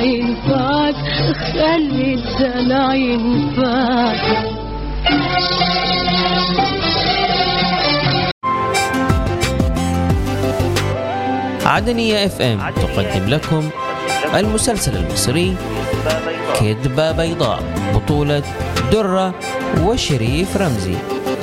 ينفعك، خلي الدلع ينفعك. عدنية FM تقدم لكم المسلسل المصري كذبة بيضاء، بطولة درة وشريف رمزي.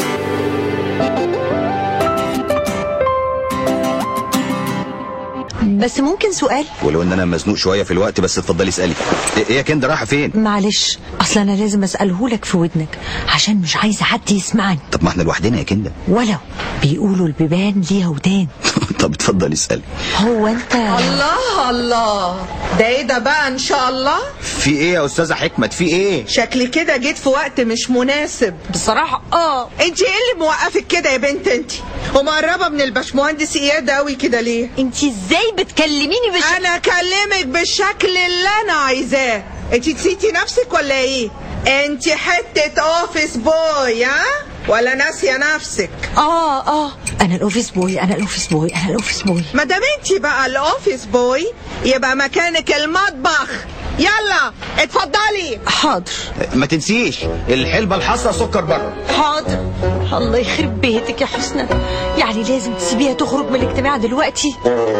بس ممكن سؤال؟ ولو ان انا مزنوق شويه في الوقت، بس اتفضلي اسالي. ايه يا كندا، رايحه فين؟ معلش، اصل انا لازم اساله لك في ودنك عشان مش عايزه حد يسمعني. طب ما احنا لوحدنا يا كندا. ولو بيقولوا البيبان ليها ودان. طب اتفضلي اسالي. هو انت الله ده ايه ده بقى؟ ان شاء الله في ايه يا استاذه حكمت؟ في ايه؟ شكلي كده جيت في وقت مش مناسب بصراحه. انت ايه اللي موقفك كده يا بنت؟ انت ومقربه من الباشمهندس اياد قوي كده ليه؟ انت ازاي بتكلميني انا اكلمك بالشكل اللي انا عايزاه. انت نسيتي نفسك ولا ايه؟ انت حته اوفيس بوي ها ولا ناسيه نفسك؟ انا الاوفيس بوي، انا الاوفيس بوي، انا الاوفيس بوي. ما دام انت بقى الاوفيس بوي يبقى مكانك المطبخ. يلا اتفضلي. حاضر. ما تنسيش الحلبة الحصى سكر بره. حاضر. الله يخرب بيتك يا حسنى، يعني لازم تسيبيها تخرج من الاجتماع دلوقتي؟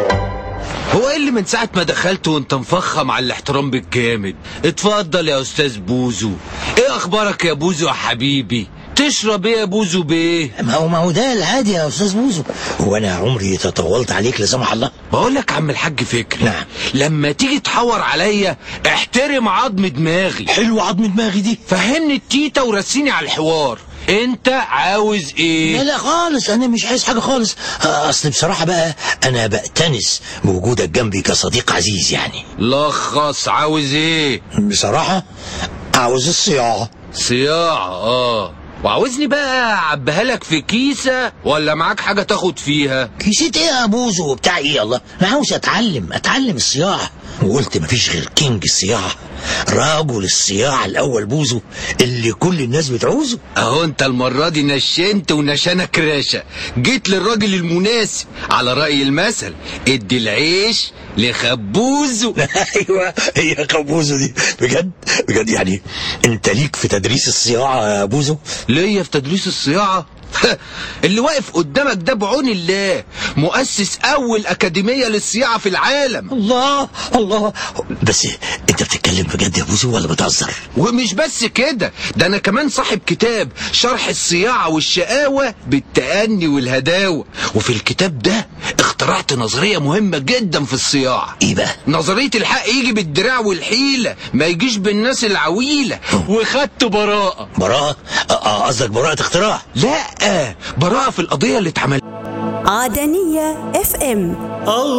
هو ايه اللي من ساعة ما دخلت وانت مفخم على الاحترام بالجامد؟ اتفضل يا استاذ بوزو. ايه اخبارك يا بوزو يا حبيبي؟ تشرب ايه يا بوزو بيه؟ ما هو ده العادي يا استاذ بوزو. هو انا عمري تطولت عليك لا سمح الله؟ بقول لك عم الحاج فكري. نعم. لما تيجي تحور عليا احترم عظم دماغي. حلو عظم دماغي دي. فهمني التيتا ورسيني على الحوار. انت عاوز ايه؟ لا خالص، انا مش عايز حاجه خالص. اصل بصراحه بقى انا بأتنس بوجودك جنبي كصديق عزيز يعني. لخص، عاوز ايه؟ بصراحه عاوز الصياعه. صياعه؟ وعاوزني بقى اعبيها لك في كيسه ولا معاك حاجه تاخد فيها؟ كيسة ايه يا بوزو وبتاع ايه؟ الله، انا عاوز اتعلم الصياعه، وقلت مفيش غير كينج الصياعه، رجل الصياعه الاول بوزو اللي كل الناس بتعوزه. اهو انت المره دي نشنت ونشانك راشة، جيت للراجل المناسب. على رأي المثل، ادي العيش لخبوزه. ايوه، هي خبوزه دي. بجد يعني انت ليك في تدريس الصياعه يا بوزو؟ ليا في تدريس الصياعه؟ اللي واقف قدامك ده بعون الله مؤسس اول اكاديميه للصياعه في العالم. الله، بس انت بتتكلم بجد يا بوزو ولا بتهزر؟ ومش بس كده، ده انا كمان صاحب كتاب شرح الصياعه والشقاوه بالتأني والهداوه. وفي الكتاب ده اخترعت نظريه مهمه جدا في الصياعه. ايه بقى؟ نظريه الحق يجي بالدراع والحيله، ما يجيش بالناس العويله. وخدت براءه. قصدك براءه اختراع؟ لا، براءة في القضية اللي اتعملت. عدنية FM.